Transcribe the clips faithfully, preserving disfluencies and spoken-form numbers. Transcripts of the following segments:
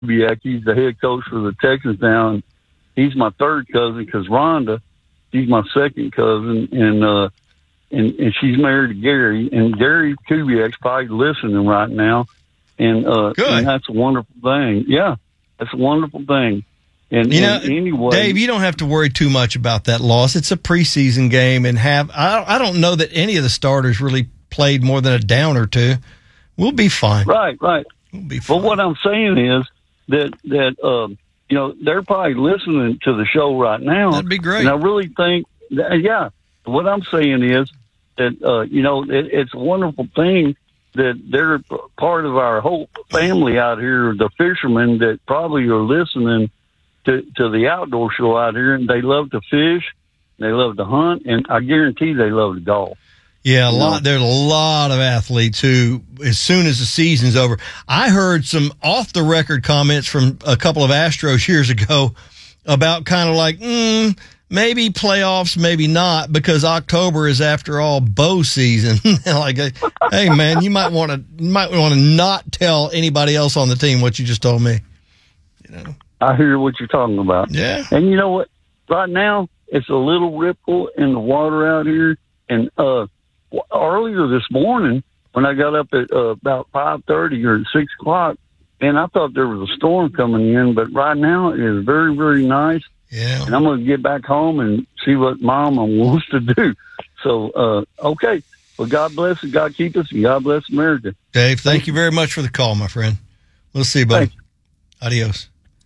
Kubiak, he's the head coach for the Texans now, and he's my third cousin because Rhonda, she's my second cousin, and uh, and and she's married to Gary, and Gary Kubiak's probably listening right now, and uh, Good. and that's a wonderful thing. Yeah, that's a wonderful thing. And you know, and anyway, Dave, you don't have to worry too much about that loss. It's a preseason game, and have I, I don't know that any of the starters really played more than a down or two. We'll be fine. Right, right. We'll be fine. But what I'm saying is that that um, you know, they're probably listening to the show right now. That'd be great. And I really think, that, yeah. What I'm saying is that uh, you know, it, it's a wonderful thing that they're part of our whole family out here, the fishermen that probably are listening to, to the outdoor show out here, and they love to fish, they love to hunt, and I guarantee they love to golf. Yeah, a lot. There's a lot of athletes who, as soon as the season's over, I heard some off the record comments from a couple of Astros years ago about kind of like, mm, maybe playoffs, maybe not, because October is, after all, bow season. Like, hey man, you might want to, you might want to not tell anybody else on the team what you just told me. You know. I hear what you're talking about. Yeah. And you know what? Right now, it's a little ripple in the water out here. And uh, earlier this morning, when I got up at uh, about five thirty or six o'clock, and I thought there was a storm coming in, but right now it is very, very nice. Yeah. And I'm going to get back home and see what Mama wants to do. So, uh, okay. Well, God bless and God keep us, and God bless America. Dave, thank, thank you very much for the call, my friend. We'll see you, buddy. Thanks. Adios.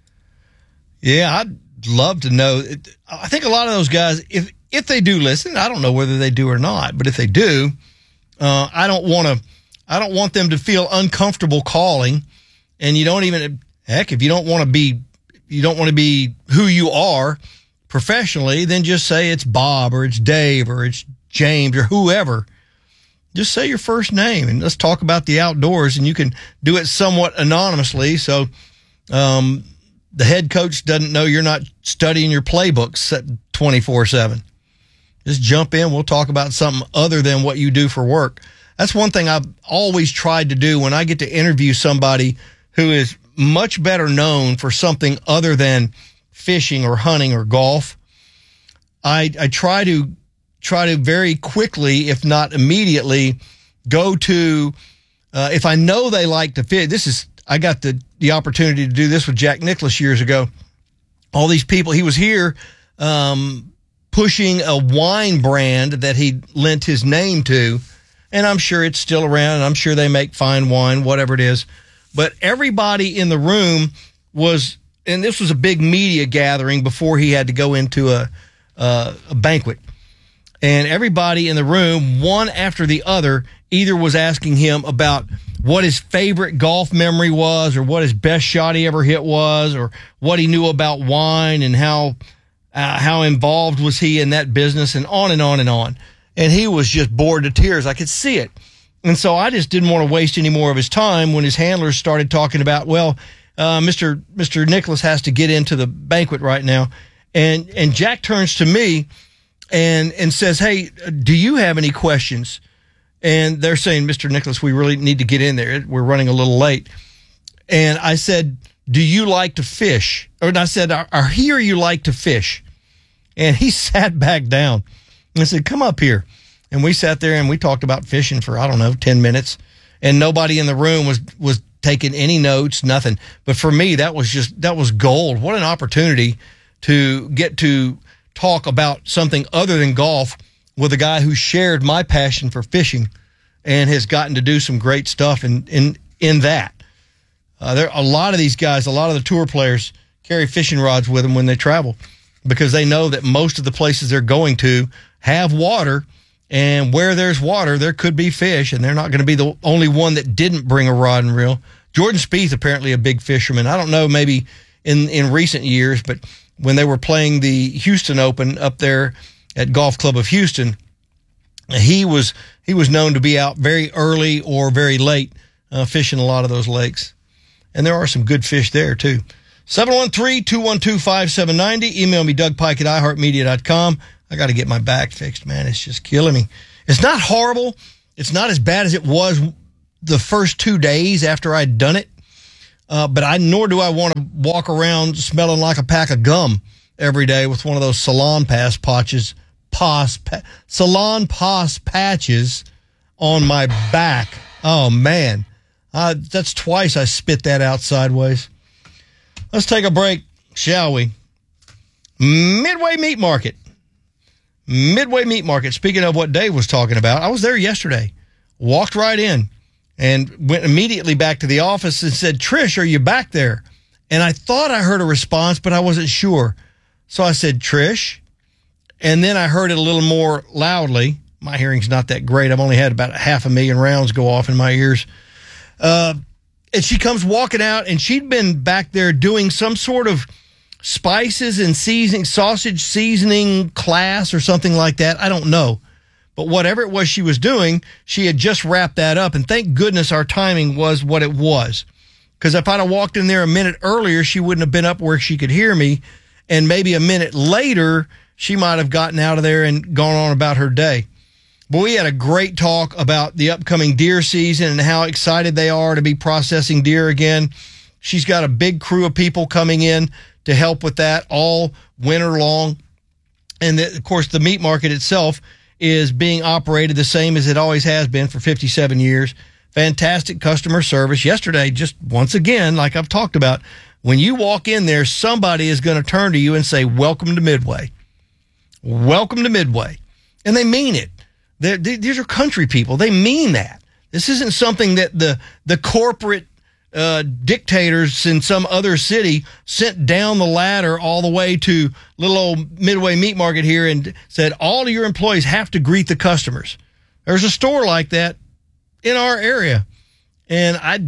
Yeah, I'd love to know. I think a lot of those guys, if if they do listen, I don't know whether they do or not, but if they do, uh, I don't want to. I don't want them to feel uncomfortable calling. And you don't even, heck, if you don't want to be, you don't want to be who you are professionally, then just say it's Bob or it's Dave or it's James or whoever. Just say your first name and let's talk about the outdoors. And you can do it somewhat anonymously. So, um, the head coach doesn't know you're not studying your playbooks twenty-four seven. Just jump in. We'll talk about something other than what you do for work. That's one thing I've always tried to do when I get to interview somebody who is much better known for something other than fishing or hunting or golf. I, I try to try to very quickly, if not immediately, go to, uh, if I know they like to fish. This is, I got the, the opportunity to do this with Jack Nicklaus years ago. All these people, he was here um, pushing a wine brand that he lent his name to, and I'm sure it's still around, and I'm sure they make fine wine, whatever it is. But everybody in the room was, and this was a big media gathering before he had to go into a, uh, a banquet. And everybody in the room, one after the other, either was asking him about what his favorite golf memory was, or what his best shot he ever hit was, or what he knew about wine, and how uh, how involved was he in that business, and on and on and on. And he was just bored to tears. I could see it. And so I just didn't want to waste any more of his time when his handlers started talking about, well, uh, Mister Mister Nicklaus has to get into the banquet right now. And and Jack turns to me and and says, hey, do you have any questions? And they're saying, Mister Nicklaus, we really need to get in there. We're running a little late. And I said, do you like to fish? Or I said, are, are here you like to fish? And he sat back down and I said, come up here. And we sat there and we talked about fishing for, I don't know, ten minutes. And nobody in the room was, was taking any notes, nothing. But for me, that was just, that was gold. What an opportunity to get to talk about something other than golf with a guy who shared my passion for fishing and has gotten to do some great stuff in, in, in that. Uh, there are a lot of these guys, a lot of the tour players carry fishing rods with them when they travel because they know that most of the places they're going to have water, and where there's water, there could be fish, and they're not going to be the only one that didn't bring a rod and reel. Jordan Spieth, apparently a big fisherman. I don't know, maybe in, in recent years, but when they were playing the Houston Open up there at Golf Club of Houston, he was he was known to be out very early or very late uh, fishing a lot of those lakes. And there are some good fish there, too. seven one three, two one two, five seven nine zero. Email me, Doug Pike at i heart media dot com. I got to get my back fixed, man. It's just killing me. It's not horrible. It's not as bad as it was the first two days after I'd done it. Uh, but I nor do I want to walk around smelling like a pack of gum every day with one of those Salon Pass patches, pos, pa, Salon Pass patches on my back. Oh, man. Uh, that's twice I spit that out sideways. Let's take a break, shall we? Midway Meat Market. Midway Meat Market. Speaking of what Dave was talking about, I was there yesterday. Walked right in. And went immediately back to the office and said, Trish, are you back there? And I thought I heard a response, but I wasn't sure. So I said, Trish. And then I heard it a little more loudly. My hearing's not that great. I've only had about half a million rounds go off in my ears. Uh, and she comes walking out, and she'd been back there doing some sort of spices and seasoning, sausage seasoning class or something like that. I don't know. But whatever it was she was doing, she had just wrapped that up. And thank goodness our timing was what it was. Because if I'd have walked in there a minute earlier, she wouldn't have been up where she could hear me. And maybe a minute later, she might have gotten out of there and gone on about her day. But we had a great talk about the upcoming deer season and how excited they are to be processing deer again. She's got a big crew of people coming in to help with that all winter long. And the, of course, the meat market itself is being operated the same as it always has been for fifty-seven years. Fantastic customer service. Yesterday, just once again, like I've talked about, when you walk in there, somebody is going to turn to you and say, welcome to Midway. Welcome to Midway. And they mean it. They're, they, these are country people. They mean that. This isn't something that the, the corporate uh, dictators in some other city sent down the ladder all the way to little old Midway Meat Market here and said, all of your employees have to greet the customers. There's a store like that in our area. And I,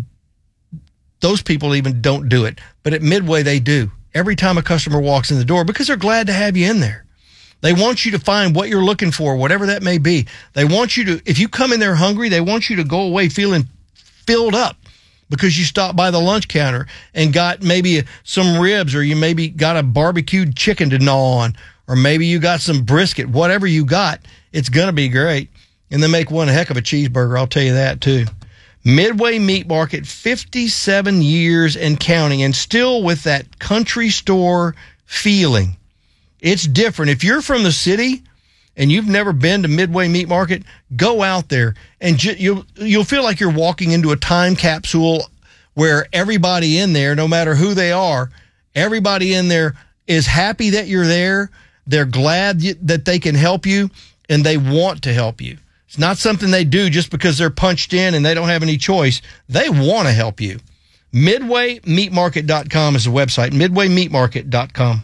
those people even don't do it. But at Midway, they do. Every time a customer walks in the door, because they're glad to have you in there. They want you to find what you're looking for, whatever that may be. They want you to, if you come in there hungry, they want you to go away feeling filled up because you stopped by the lunch counter and got maybe some ribs, or you maybe got a barbecued chicken to gnaw on, or maybe you got some brisket. Whatever you got, it's going to be great. And they make one heck of a cheeseburger, I'll tell you that too. Midway Meat Market, fifty-seven years and counting, and still with that country store feeling. It's different. If you're from the city and you've never been to Midway Meat Market, go out there and ju- you'll you'll feel like you're walking into a time capsule where everybody in there, no matter who they are, everybody in there is happy that you're there. They're glad y- that they can help you, and they want to help you. It's not something they do just because they're punched in and they don't have any choice. They want to help you. midway meat market dot com is the website, midway meat market dot com.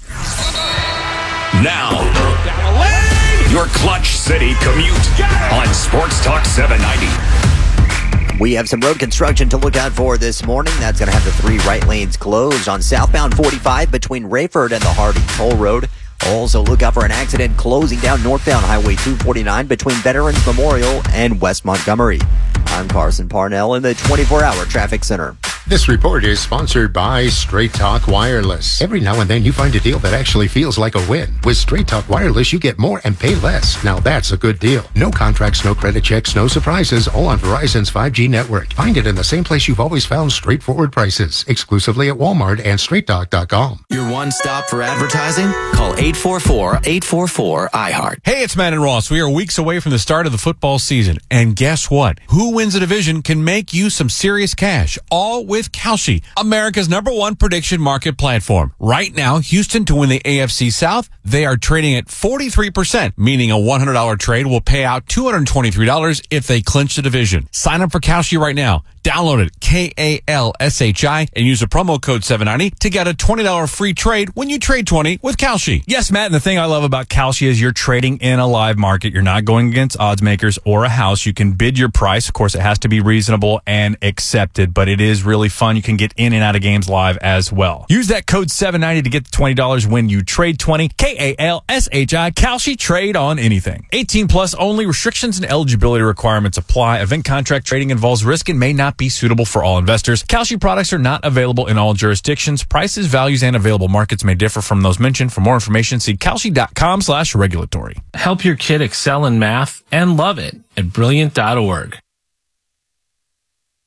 Now, your Clutch City commute on Sports Talk seven ninety. We have some road construction to look out for this morning. That's going to have the three right lanes closed on southbound forty-five between Rayford and the Hardy Toll Road. Also, look out for an accident closing down northbound Highway two forty-nine between Veterans Memorial and West Montgomery. I'm Carson Parnell in the twenty-four hour Traffic Center. This report is sponsored by Straight Talk Wireless. Every now and then you find a deal that actually feels like a win. With Straight Talk Wireless, you get more and pay less. Now that's a good deal. No contracts, no credit checks, no surprises, all on Verizon's five G network. Find it in the same place you've always found straightforward prices. Exclusively at Walmart and straight talk dot com. Your one stop for advertising? Call eight four four, eight four four, I heart. Hey, it's Matt and Ross. We are weeks away from the start of the football season. And guess what? Who wins a division can make you some serious cash, all with Kalshi, America's number one prediction market platform. Right now, Houston to win the A F C South, they are trading at forty-three percent, meaning a one hundred dollars trade will pay out two hundred twenty-three dollars if they clinch the division. Sign up for Kalshi right now. Download it, K A L S H I, and use the promo code seven ninety to get a twenty dollars free trade when you trade twenty with Kalshi. Yes, Matt, and the thing I love about Kalshi is you're trading in a live market. You're not going against odds makers or a house. You can bid your price. Of course, it has to be reasonable and accepted, but it is really fun. You can get in and out of games live as well. Use that code seven ninety to get the twenty dollars when you trade twenty. K A L S H I, Kalshi, trade on anything. eighteen plus only. Restrictions and eligibility requirements apply. Event contract trading involves risk and may not be suitable for all investors. Kalshi products are not available in all jurisdictions. Prices, values, and available markets may differ from those mentioned. For more information, see Kalshi dot com slash regulatory. Help your kid excel in math and love it at brilliant dot org.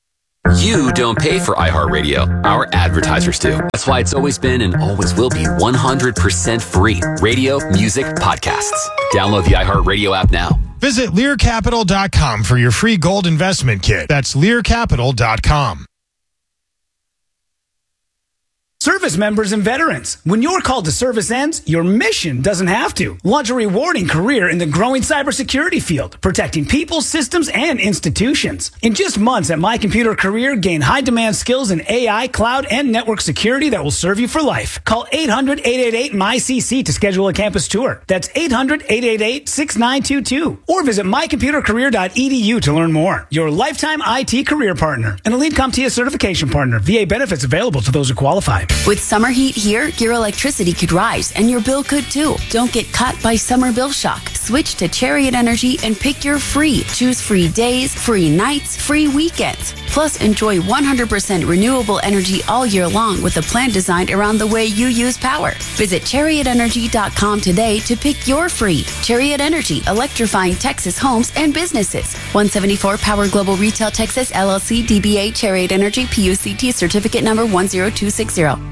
You don't pay for iHeartRadio. Our advertisers do. That's why it's always been and always will be one hundred percent free. Radio, music, podcasts. Download the iHeartRadio app now. Visit Lear Capital dot com for your free gold investment kit. That's Lear Capital dot com. Service members and veterans, when your call to service ends, your mission doesn't have to. Launch a rewarding career in the growing cybersecurity field, protecting people, systems, and institutions. In just months at My Computer Career, gain high-demand skills in A I, cloud, and network security that will serve you for life. Call eight hundred, eight eight eight, M Y C C to schedule a campus tour. That's eight hundred, eight eight eight, six nine two two. Or visit my computer career dot e d u to learn more. Your lifetime I T career partner. An Elite CompTIA certification partner. V A benefits available to those who qualify. With summer heat here, your electricity could rise and your bill could too. Don't get caught by summer bill shock. Switch to Chariot Energy and pick your free. Choose free days, free nights, free weekends. Plus, enjoy one hundred percent renewable energy all year long with a plan designed around the way you use power. Visit chariot energy dot com today to pick your free. Chariot Energy, electrifying Texas homes and businesses. one seventy-four Power Global Retail Texas, L L C, D B A, Chariot Energy, P U C T, certificate number one zero two six zero.